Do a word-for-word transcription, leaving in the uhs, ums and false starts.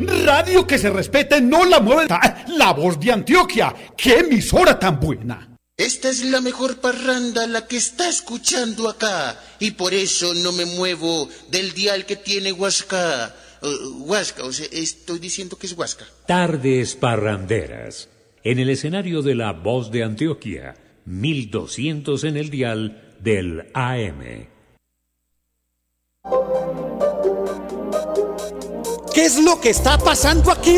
Radio que se respete, no la mueve. La Voz de Antioquia. ¡Qué emisora tan buena! Esta es la mejor parranda, la que está escuchando acá. Y por eso no me muevo del dial que tiene Huasca. Uh, Huasca, o sea, estoy diciendo que es Huasca. Tardes parranderas. En el escenario de La Voz de Antioquia. mil doscientos en el dial del A M. ¿Qué es lo que está pasando aquí?